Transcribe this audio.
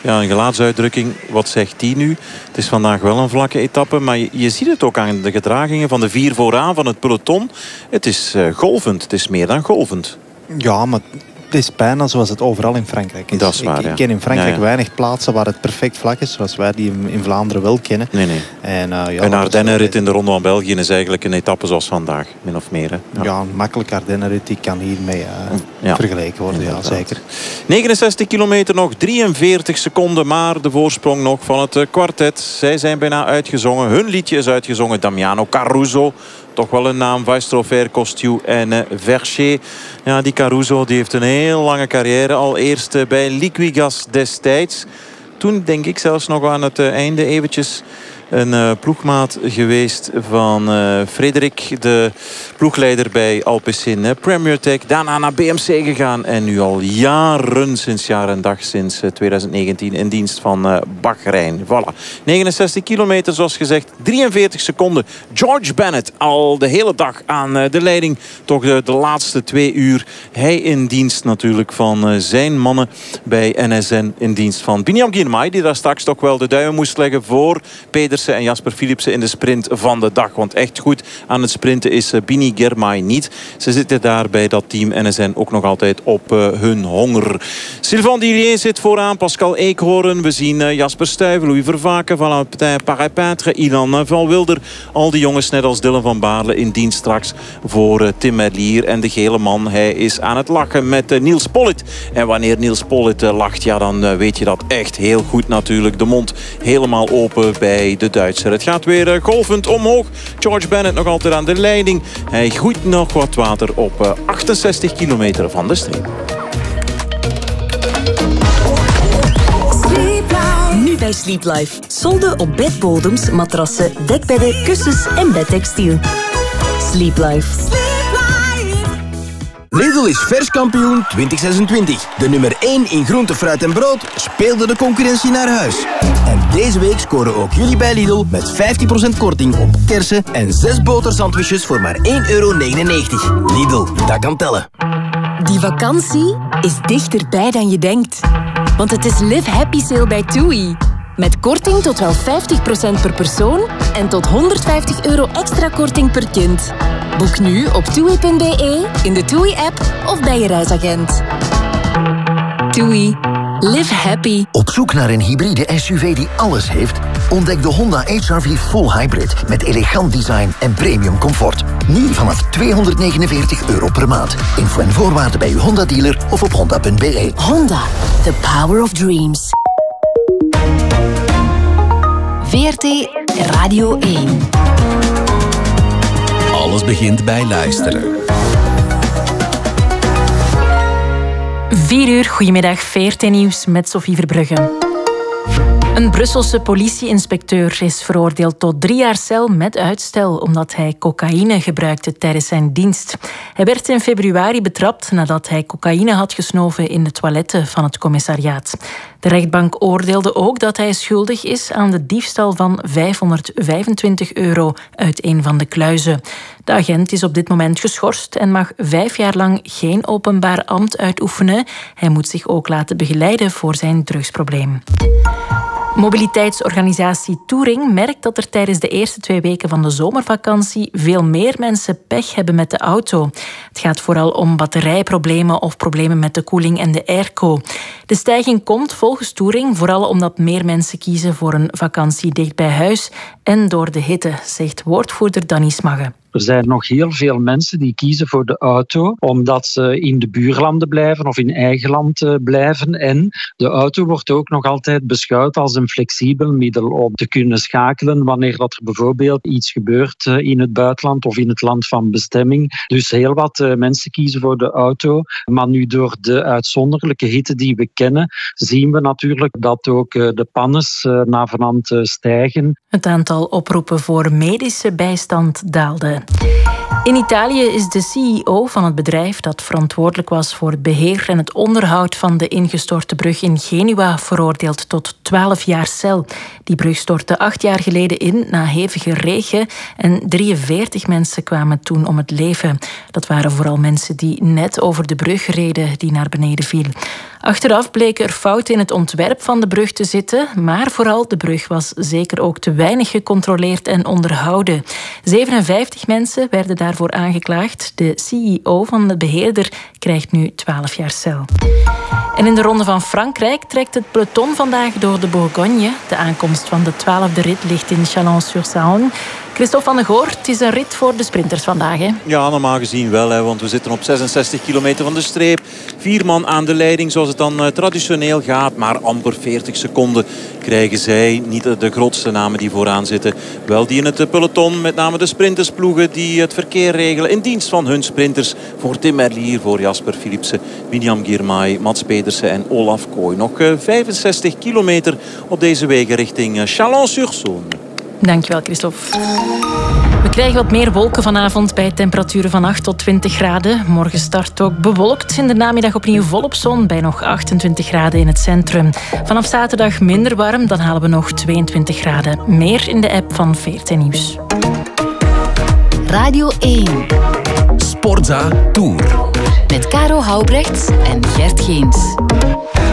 Ja, een gelaatsuitdrukking, wat zegt die nu? Het is vandaag wel een vlakke etappe, maar je ziet het ook aan de gedragingen van de 4 vooraan van het peloton. Het is golvend, het is meer dan golvend. Ja, maar het is bijna zoals het overal in Frankrijk is. Dat is waar, ik ken in Frankrijk weinig plaatsen waar het perfect vlak is, zoals wij die in Vlaanderen wel kennen. Nee. Een Ardennenrit in de Ronde van België is eigenlijk een etappe zoals vandaag, min of meer. Hè? Ja, een makkelijk Ardennenrit die kan hiermee vergeleken worden, ja, zeker. 69 kilometer nog, 43 seconden, maar de voorsprong nog van het kwartet. Zij zijn bijna uitgezongen. Hun liedje is uitgezongen, Damiano Caruso. Toch wel een naam, Vaistrofer, Costiu en Vercher. Ja, die Caruso die heeft een heel lange carrière. Al eerst bij Liquigas destijds. Toen denk ik zelfs nog aan het einde eventjes een ploegmaat geweest van Frederik, de ploegleider bij Alpecin Premier Tech. Daarna naar BMC gegaan en nu al jaren, sinds jaar en dag, sinds 2019 in dienst van Bahrein. Voilà, 69 kilometer zoals gezegd, 43 seconden. George Bennett al de hele dag aan de leiding. Toch de laatste 2 uur. Hij in dienst natuurlijk van zijn mannen bij NSN in dienst van Biniam Girmay, die daar straks toch wel de duim moest leggen voor Pedersen en Jasper Philipsen in de sprint van de dag. Want echt goed aan het sprinten is Bini Girmay niet. Ze zitten daar bij dat team NSN ook nog altijd op hun honger. Sylvain Dillier zit vooraan, Pascal Eekhoorn. We zien Jasper Stuyven, Louis Vervaken, Valentin Parapintre, Ilan van Wilder. Al die jongens, net als Dylan van Baarle, in dienst straks voor Tim Merlier. En de gele man, hij is aan het lachen met Niels Pollitt. En wanneer Niels Pollitt lacht, ja, dan weet je dat echt heel goed natuurlijk. De mond helemaal open bij de Duitser. Het gaat weer golvend omhoog. George Bennett nog altijd aan de leiding. Hij groeit nog wat water op 68 kilometer van de streep. Nu bij Sleep Life. Solden op bedbodems, matrassen, dekbedden, kussens en bedtextiel. Sleep Life. Lidl is verskampioen 2026. De nummer 1 in groente, fruit en brood speelde de concurrentie naar huis. En deze week scoren ook jullie bij Lidl met 15% korting op kersen en 6 botersandwiches voor maar €1,99. Lidl, dat kan tellen. Die vakantie is dichterbij dan je denkt. Want het is Live Happy Sale bij TUI. Met korting tot wel 50% per persoon en tot €150 extra korting per kind. Boek nu op TUI.be, in de TUI-app of bij je reisagent. TUI. Live happy. Op zoek naar een hybride SUV die alles heeft? Ontdek de Honda HR-V Full Hybrid met elegant design en premium comfort. Nu vanaf €249 per maand. Info en voorwaarden bij uw Honda-dealer of op honda.be. Honda, the power of dreams. VRT Radio 1. Alles begint bij luisteren. 4 uur, goedemiddag, VRT Nieuws met Sophie Verbrugge. Een Brusselse politie-inspecteur is veroordeeld tot 3 jaar cel met uitstel omdat hij cocaïne gebruikte tijdens zijn dienst. Hij werd in februari betrapt nadat hij cocaïne had gesnoven in de toiletten van het commissariaat. De rechtbank oordeelde ook dat hij schuldig is aan de diefstal van €525 uit een van de kluizen. De agent is op dit moment geschorst en mag 5 jaar lang geen openbaar ambt uitoefenen. Hij moet zich ook laten begeleiden voor zijn drugsprobleem. Mobiliteitsorganisatie Touring merkt dat er tijdens de eerste 2 weken van de zomervakantie veel meer mensen pech hebben met de auto. Het gaat vooral om batterijproblemen of problemen met de koeling en de airco. De stijging komt volgens Touring vooral omdat meer mensen kiezen voor een vakantie dicht bij huis en door de hitte, zegt woordvoerder Danny Smagge. Er zijn nog heel veel mensen die kiezen voor de auto omdat ze in de buurlanden blijven of in eigen land blijven. En de auto wordt ook nog altijd beschouwd als een flexibel middel om te kunnen schakelen wanneer dat er bijvoorbeeld iets gebeurt in het buitenland of in het land van bestemming. Dus heel wat mensen kiezen voor de auto. Maar nu door de uitzonderlijke hitte die we kennen, zien we natuurlijk dat ook de pannes navenant stijgen. Het aantal oproepen voor medische bijstand daalde. In Italië is de CEO van het bedrijf dat verantwoordelijk was voor het beheer en het onderhoud van de ingestorte brug in Genua veroordeeld tot 12 jaar cel. Die brug stortte 8 jaar geleden in na hevige regen en 43 mensen kwamen toen om het leven. Dat waren vooral mensen die net over de brug reden die naar beneden viel. Achteraf bleken er fouten in het ontwerp van de brug te zitten, maar vooral de brug was zeker ook te weinig gecontroleerd en onderhouden. 57 mensen werden daarvoor aangeklaagd. De CEO van de beheerder krijgt nu 12 jaar cel. En in de Ronde van Frankrijk trekt het peloton vandaag door de Bourgogne. De aankomst van de 12e rit ligt in Chalon-sur-Saône. Christophe van der Goort, het is een rit voor de sprinters vandaag, hè? Ja, normaal gezien wel, hè, want we zitten op 66 kilometer van de streep. 4 man aan de leiding, zoals het dan traditioneel gaat. Maar amper 40 seconden krijgen zij. Niet de grootste namen die vooraan zitten. Wel die in het peloton, met name de sprintersploegen die het verkeer regelen in dienst van hun sprinters. Voor Tim Merlier, voor Jasper Philipsen, William Girmay, Mats Pedersen en Olaf Kooi. Nog 65 kilometer op deze wegen richting Chalon-sur-Saône. Dankjewel, Christophe. We krijgen wat meer wolken vanavond bij temperaturen van 8 tot 20 graden. Morgen start ook bewolkt. In de namiddag opnieuw volop zon bij nog 28 graden in het centrum. Vanaf zaterdag minder warm, dan halen we nog 22 graden. Meer in de app van VRT Nieuws. Radio 1. Sportza Tour. Met Caro Houbrechts en Gert Geens.